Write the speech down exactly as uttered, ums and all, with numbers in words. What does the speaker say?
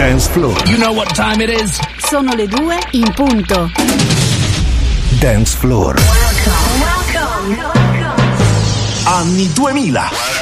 Dance Floor. You know what time it is? Sono le due in punto. Dance Floor. Welcome, welcome, welcome. Anni duemila.